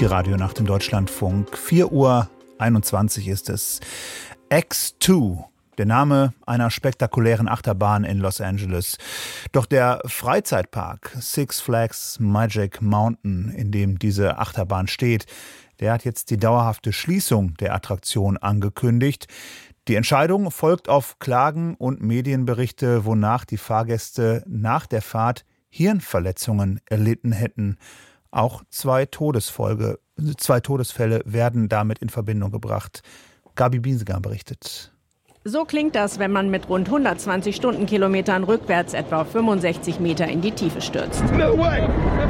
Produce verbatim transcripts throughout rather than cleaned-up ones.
Die Radionacht im Deutschlandfunk. vier Uhr einundzwanzig ist es. X zwei, der Name einer spektakulären Achterbahn in Los Angeles. Doch der Freizeitpark Six Flags Magic Mountain, in dem diese Achterbahn steht, der hat jetzt die dauerhafte Schließung der Attraktion angekündigt. Die Entscheidung folgt auf Klagen und Medienberichte, wonach die Fahrgäste nach der Fahrt Hirnverletzungen erlitten hätten. Auch zwei Todesfolge, zwei Todesfälle werden damit in Verbindung gebracht. Gabi Biesinger berichtet. So klingt das, wenn man mit rund hundertzwanzig Stundenkilometern rückwärts etwa fünfundsechzig Meter in die Tiefe stürzt. No way!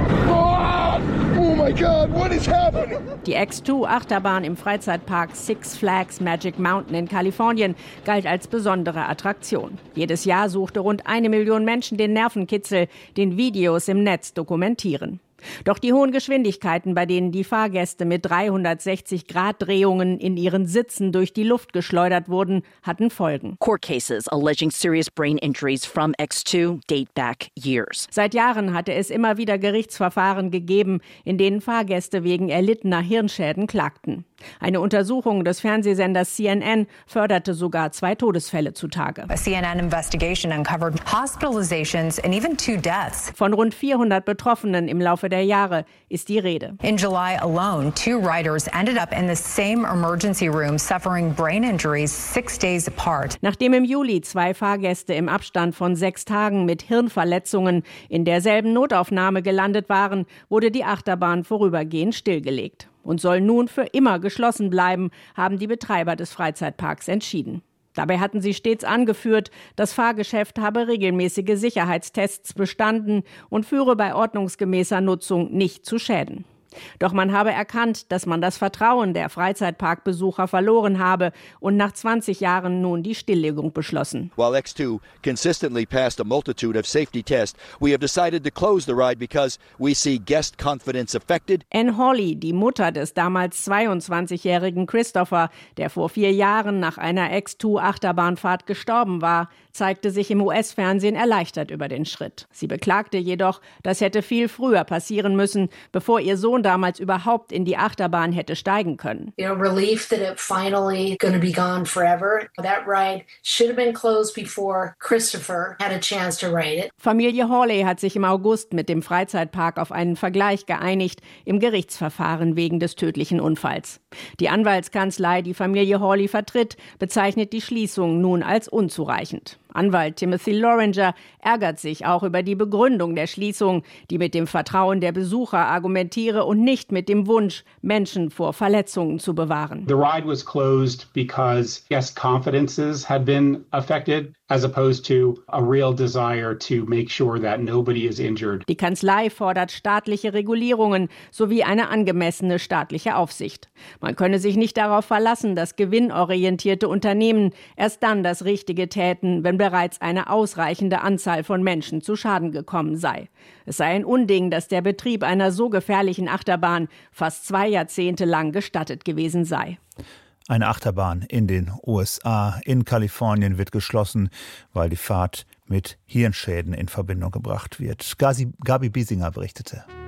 Oh, oh my God, what is happening? Die X zwei Achterbahn im Freizeitpark Six Flags Magic Mountain in Kalifornien galt als besondere Attraktion. Jedes Jahr suchte rund eine Million Menschen den Nervenkitzel, den Videos im Netz dokumentieren. Doch die hohen Geschwindigkeiten, bei denen die Fahrgäste mit dreihundertsechzig Grad Drehungen in ihren Sitzen durch die Luft geschleudert wurden, hatten Folgen. Court cases alleging serious brain injuries from X zwei date back years. Seit Jahren hatte es immer wieder Gerichtsverfahren gegeben, in denen Fahrgäste wegen erlittener Hirnschäden klagten. Eine Untersuchung des Fernsehsenders C N N förderte sogar zwei Todesfälle zutage. A C N N investigation uncovered hospitalizations and even two deaths. Von rund vierhundert Betroffenen im Laufe der Jahre ist die Rede. In July alone, two riders ended up in the same emergency room suffering brain injuries six days apart. Nachdem im Juli zwei Fahrgäste im Abstand von sechs Tagen mit Hirnverletzungen in derselben Notaufnahme gelandet waren, wurde die Achterbahn vorübergehend stillgelegt und soll nun für immer geschlossen bleiben, haben die Betreiber des Freizeitparks entschieden. Dabei hatten sie stets angeführt, das Fahrgeschäft habe regelmäßige Sicherheitstests bestanden und führe bei ordnungsgemäßer Nutzung nicht zu Schäden. Doch man habe erkannt, dass man das Vertrauen der Freizeitparkbesucher verloren habe und nach zwanzig Jahren nun die Stilllegung beschlossen. While X zwei consistently passed a multitude of safety tests, we have decided to close the ride because we see guest confidence affected. Anne Hawley, die Mutter des damals zweiundzwanzigjährigen Christopher, der vor vier Jahren nach einer X zwei Achterbahnfahrt gestorben war, zeigte sich im U S-Fernsehen erleichtert über den Schritt. Sie beklagte jedoch, das hätte viel früher passieren müssen, bevor ihr Sohn damals überhaupt in die Achterbahn hätte steigen können. You know, relief that it finally going to be gone forever. That ride should have been closed before Christopher had a chance to ride it. Familie Hawley hat sich im August mit dem Freizeitpark auf einen Vergleich geeinigt im Gerichtsverfahren wegen des tödlichen Unfalls. Die Anwaltskanzlei, die Familie Hawley vertritt, bezeichnet die Schließung nun als unzureichend. Anwalt Timothy Loranger ärgert sich auch über die Begründung der Schließung, die mit dem Vertrauen der Besucher argumentiere und nicht mit dem Wunsch, Menschen vor Verletzungen zu bewahren. The ride was closed because guest confidences had been affected, as opposed to a real desire to make sure that nobody is injured. Die Kanzlei fordert staatliche Regulierungen sowie eine angemessene staatliche Aufsicht. Man könne sich nicht darauf verlassen, dass gewinnorientierte Unternehmen erst dann das Richtige täten, wenn bereits eine ausreichende Anzahl von Menschen zu Schaden gekommen sei. Es sei ein Unding, dass der Betrieb einer so gefährlichen Achterbahn fast zwei Jahrzehnte lang gestattet gewesen sei. Eine Achterbahn in den U S A, in Kalifornien, wird geschlossen, weil die Fahrt mit Hirnschäden in Verbindung gebracht wird. Gabi Biesinger berichtete.